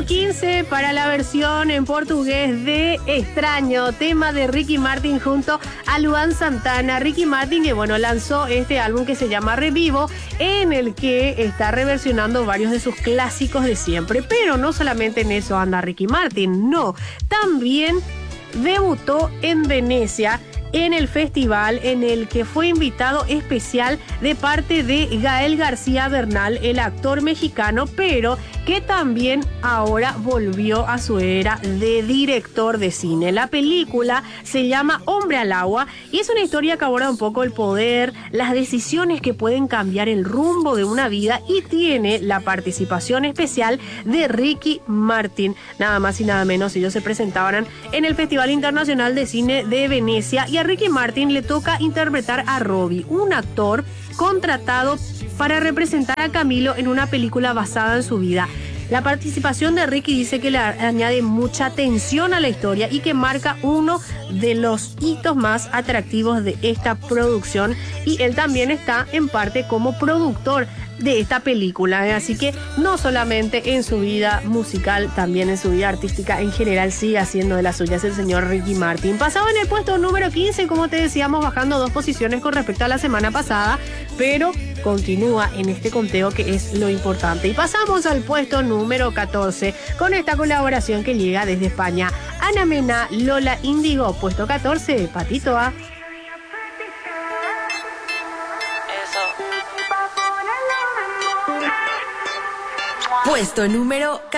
15 para la versión en portugués de Extraño, tema de Ricky Martin junto a Luan Santana. Ricky Martin que lanzó este álbum que se llama Revivo, en el que está reversionando varios de sus clásicos de siempre. Pero no solamente en eso anda Ricky Martin, no. También debutó en Venecia en el festival en el que fue invitado especial de parte de Gael García Bernal, el actor mexicano, pero que también ahora volvió a su era de director de cine. La película se llama Hombre al Agua y es una historia que aborda un poco el poder, las decisiones que pueden cambiar el rumbo de una vida, y tiene la participación especial de Ricky Martin. Nada más y nada menos, ellos se presentaban en el Festival Internacional de Cine de Venecia, y a Ricky Martin le toca interpretar a Robbie, un actor contratado para representar a Camilo en una película basada en su vida. La participación de Ricky dice que le añade mucha tensión a la historia y que marca uno de los hitos más atractivos de esta producción, y él también está en parte como productor de esta película, así que no solamente en su vida musical, también en su vida artística en general sigue haciendo de las suyas el señor Ricky Martin. Pasaba en el puesto número 15, como te decíamos, bajando 2 posiciones con respecto a la semana pasada, pero continúa en este conteo, que es lo importante. Y pasamos al puesto número 14 con esta colaboración que llega desde España. Ana Mena, Lola Índigo, puesto 14, Patito A. Puesto número